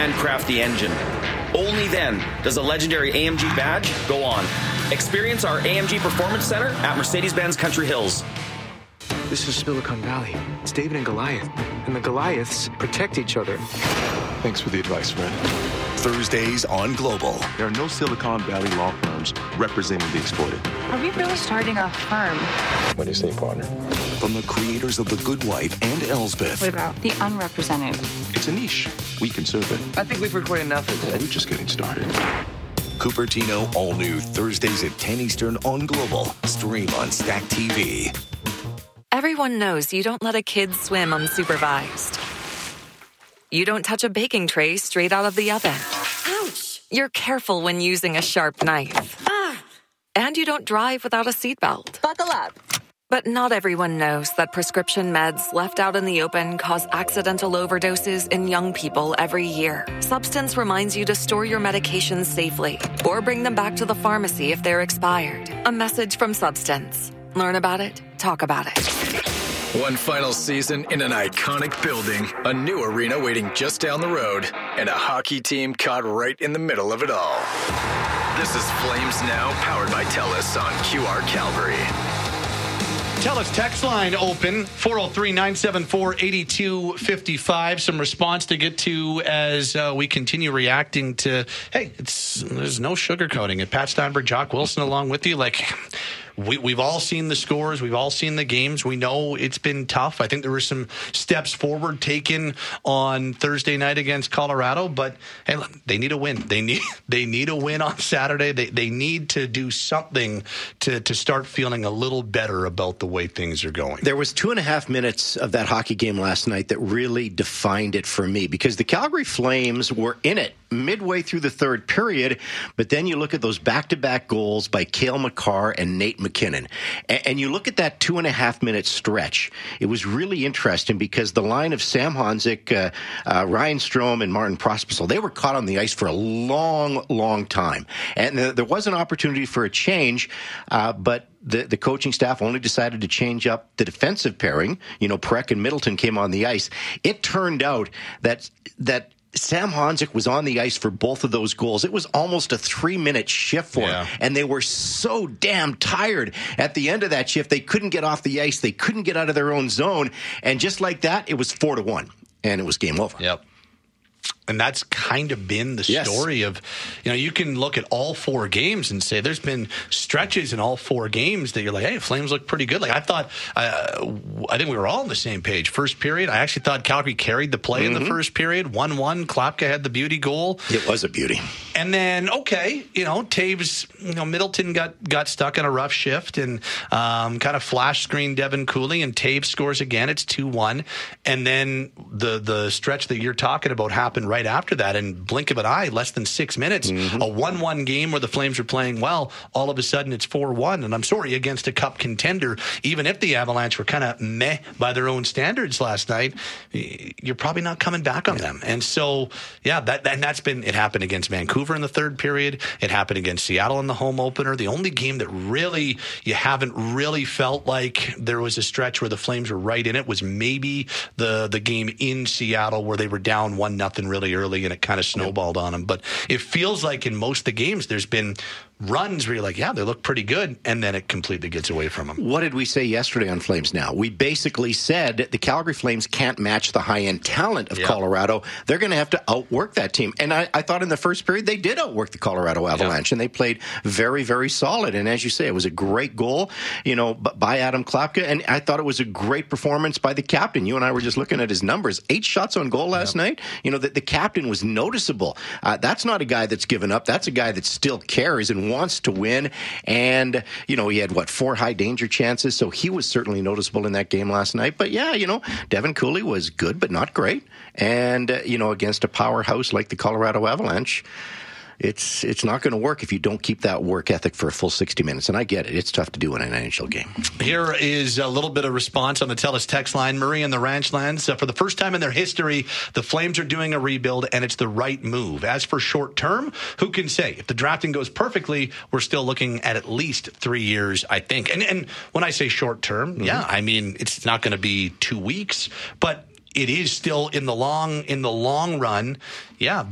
handcraft the engine. Only then does a legendary AMG badge go on. Experience our AMG Performance Center at Mercedes-Benz Country Hills. This is Silicon Valley. It's David and Goliath. And the Goliaths protect each other. Thanks for the advice, friend. Thursdays on Global. There are no Silicon Valley law firms representing the exploited. Are we really starting a firm? What do you say, partner? From the creators of The Good Wife and Elsbeth. What about the unrepresented? It's a niche. We can serve it. I think we've recorded enough of We're this. just getting started. Cupertino, all new Thursdays at 10 Eastern on Global. Stream on Stack TV. Everyone knows you don't let a kid swim unsupervised. You don't touch a baking tray straight out of the oven. Ouch! You're careful when using a sharp knife. And you don't drive without a seatbelt. Buckle up. But not everyone knows that prescription meds left out in the open cause accidental overdoses in young people every year. Substance reminds you to store your medications safely or bring them back to the pharmacy if they're expired. A message from Substance. Learn about it, talk about it. One final season in an iconic building, a new arena waiting just down the road, and a hockey team caught right in the middle of it all. This is Flames Now, powered by TELUS on QR Calgary. TELUS text line open, 403-974-8255. Some response to get to as we continue reacting to, hey, there's no sugarcoating it. Pat Steinberg, Jock Wilson along with you. We've all seen the scores. We've all seen the games. We know it's been tough. I think there were some steps forward taken on Thursday night against Colorado, but hey, look, they need a win. They need a win on Saturday. They need to do something to start feeling a little better about the way things are going. There was 2.5 minutes of that hockey game last night that really defined it for me because the Calgary Flames were in it midway through the third period, but then you look at those back-to-back goals by Cale Makar and Nate McKinnon, and you look at that 2.5 minute stretch. It was really interesting because the line of Sam Honzik, Ryan Strome, and Martin Prospicel, they were caught on the ice for a long, long time, and there was an opportunity for a change, but the coaching staff only decided to change up the defensive pairing. Perek and Middleton came on the ice. It turned out that Sam Honzik was on the ice for both of those goals. It was almost a 3-minute shift for him, and they were so damn tired at the end of that shift. They couldn't get off the ice. They couldn't get out of their own zone, and just like that, it was 4-1, and it was game over. Yep. And that's kind of been the story of, you can look at all four games and say there's been stretches in all four games that you're like, hey, Flames look pretty good. I thought, I think we were all on the same page. First period, I actually thought Calgary carried the play in the first period. 1-1, Klapka had the beauty goal. It was a beauty. And then, Taves, Middleton got stuck in a rough shift and kind of flash screen Devin Cooley, and Taves scores again. It's 2-1. And then the stretch that you're talking about happened right after that, in blink of an eye, less than 6 minutes, a 1-1 game where the Flames were playing well, all of a sudden it's 4-1, and I'm sorry, against a cup contender, even if the Avalanche were kind of meh by their own standards last night, you're probably not coming back on them. And so, it happened against Vancouver in the third period, it happened against Seattle in the home opener. The only game that really, you haven't really felt like there was a stretch where the Flames were right in it was maybe the game in Seattle where they were down 1-0 really early and it kind of snowballed on them. But it feels like in most of the games there's been runs where you're like, they look pretty good, and then it completely gets away from them. What did we say yesterday on Flames Now? We basically said the Calgary Flames can't match the high-end talent of Colorado. They're going to have to outwork that team. And I thought in the first period they did outwork the Colorado Avalanche, and they played very, very solid. And as you say, it was a great goal, by Adam Klapka, and I thought it was a great performance by the captain. You and I were just looking at his numbers. 8 shots on goal last night. The captain was noticeable. That's not a guy that's given up. That's a guy that still cares and wants to win. And, he had, 4 high danger chances. So he was certainly noticeable in that game last night. But Devin Cooley was good, but not great. And, against a powerhouse like the Colorado Avalanche, it's not going to work if you don't keep that work ethic for a full 60 minutes. And I get it. It's tough to do in an NHL game. Here is a little bit of response on the TELUS text line. Marie and the Ranchlands. For the first time in their history, the Flames are doing a rebuild, and it's the right move. As for short term, who can say? If the drafting goes perfectly, we're still looking at least 3 years, I think. And when I say short term, I mean, it's not going to be 2 weeks, but it is still in the long run.